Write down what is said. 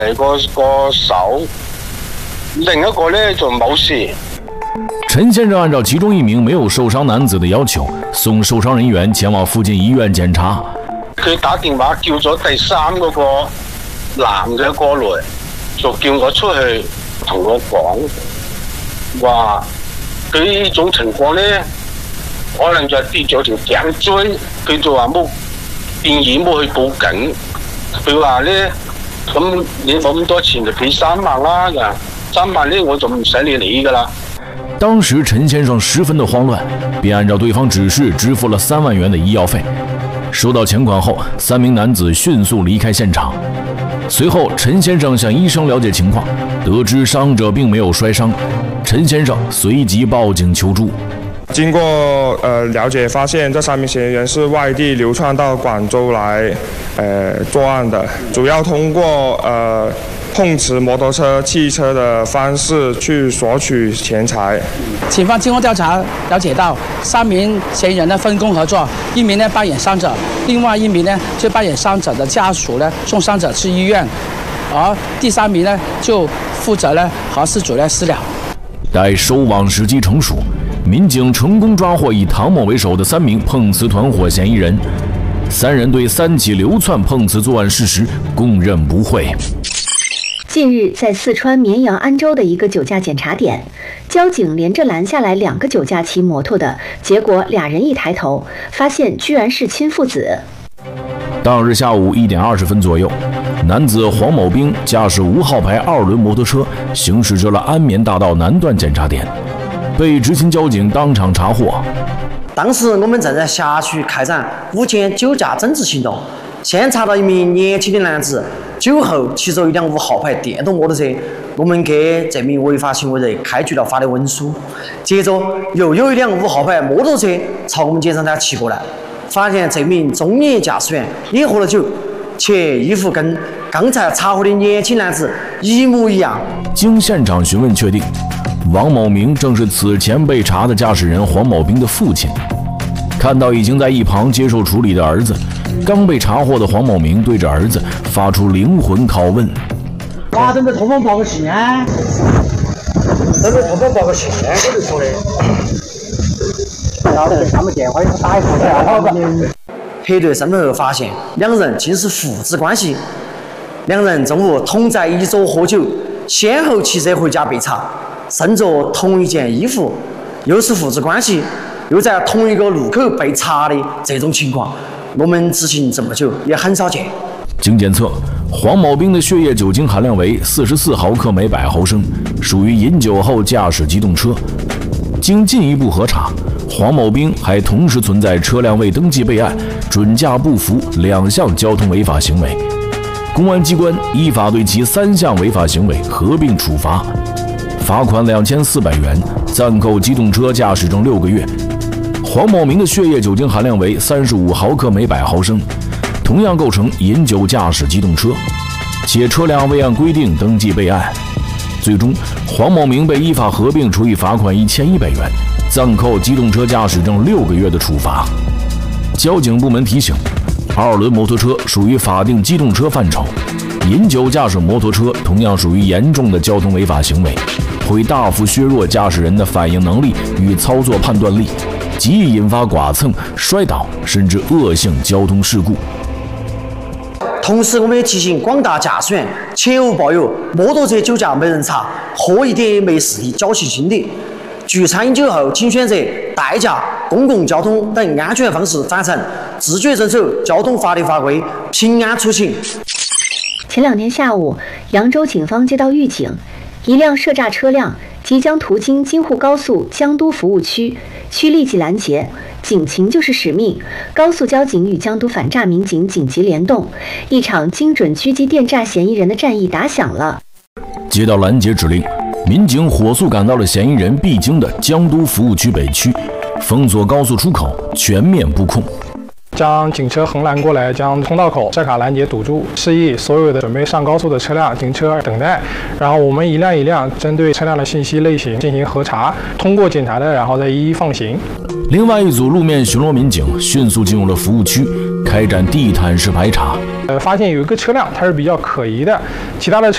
個手，另一個呢就冇事。 陳先生按照其中一名沒有受傷男子的要求，送受傷人員前往附近醫院檢查。 佢打電話叫咗第三嗰個男嘅過來，就叫我出去同我講話，佢呢種情況呢，可能就係跌咗條頸椎，佢就話冇建議冇去報警。佢話呢，咁你冇咁多錢就俾3萬啦，3萬呢我就唔使你理㗎啦。 當時陳先生十分的慌亂，便按照對方指示支付了3萬元的醫藥費。收到錢款後，3名男子迅速離開現場。隨後，陳先生向醫生了解情況，得知傷者並沒有摔傷，陳先生隨即報警求助。 經過了解，發現這3名嫌疑人是外地流竄到廣州來作案的，主要通過碰瓷摩托車、汽車的方式去索取錢財。 警方經過調查了解到，3名嫌疑人呢分工合作，一名呢扮演傷者，另外一名呢就扮演傷者的家屬呢送傷者去醫院，而第3名呢就負責呢和事主呢私了。 待收網時機成熟，民警成功抓獲以唐某為首的3名碰瓷團伙嫌疑人，3人對3起流竄碰瓷作案事實供認不諱。 近日，在四川绵阳安州的一个酒驾检查点，交警连着拦下来2个酒驾骑摩托的，结果2人一抬头，发现居然是亲父子。 当日下午1點20分左右，男子黃某兵駕駛5號牌2輪摩托車行駛至了安眠大道南段檢查點，被執勤交警當場查獲。 當時我們正在轄區開展5件酒駕整治行動，先查到一名年輕的男子酒後騎着一輛5號牌電動摩托車，我們給這名違法行為人開具了法律文書。接着又有一輛5號牌摩托車朝我們檢查站騎過來，發現這名中年駕駛員也喝了酒，且衣服跟剛才查獲的年輕男子一模一樣。 經現場詢問確定，王某明正是此前被查的駕駛人黃某兵的父親。看到已經在一旁接受處理的兒子，剛被查獲的黃某明對着兒子發出靈魂拷問： 哇，準備通風報個錢啊！準備通風報個錢啊！嗰條數嚟。然後他們電話又打一通， 核對身份後發現2人竟是父子關係，2人中午同在一桌喝酒，先後騎車回家被查，身着同一件衣服，又是父子關係，又在同一個路口被查的這種情況，我們執行這麼久也很少見。 經檢測，黃某兵的血液酒精含量為44毫克每100毫升，屬於飲酒後駕駛機動車。經進一步核查，黃某兵還同時存在車輛未登記備案、準駕不符2項交通違法行為。公安機關依法對其3項違法行為合併處罰，罰款2400元，暫扣機動車駕駛證6個月。黃某明的血液酒精含量為35毫克每100毫升，同樣構成飲酒駕駛機動車，且車輛未按規定登記備案。最終，黃某明被依法合併處以罰款1100元，暫扣機動車駕駛證6個月的處罰。交警部門提醒，2輪摩托車屬於法定機動車範疇，飲酒駕駛摩托車同樣屬於嚴重的交通違法行為，會大幅削弱駕駛人的反應能力與操作判斷力，極易引發剮蹭、摔倒甚至惡性交通事故。 同時，我們也提醒廣大駕駛員切勿抱有摩托車酒駕沒人查、喝一點沒事的僥倖心理。聚餐飲酒後，請選擇代駕、公共交通等安全方式返程，自覺遵守交通法律法規，平安出行。 前2天下午，揚州警方接到預警，一輛涉詐車輛即將途經京沪高速江都服務區，需立即攔截。警情就是使命，高速交警與江都反詐民警緊急聯動，一場精準狙擊電詐嫌疑人的戰役打響了。 接到攔截指令，民警火速趕到了嫌疑人必經的江都服務區北區，封鎖高速出口，全面布控。 將警車橫攔過來，將通道口設卡攔截堵住，示意所有的準備上高速的車輛停車等待。然後我們一輛一輛針對車輛的信息類型進行核查，通過檢查的，然後再一一放行。 另外一組路面巡邏民警迅速進入了服務區，開展地毯式排查。 發現有一個車輛它是比較可疑的，其他的車